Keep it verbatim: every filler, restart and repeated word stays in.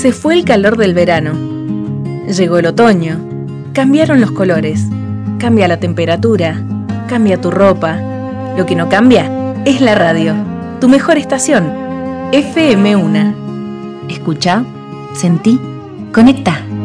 Se fue el calor del verano. Llegó el otoño. Cambiaron los colores. Cambia la temperatura. Cambia tu ropa. Lo que no cambia es la radio. Tu mejor estación. F M uno. Escucha, sentí, conecta.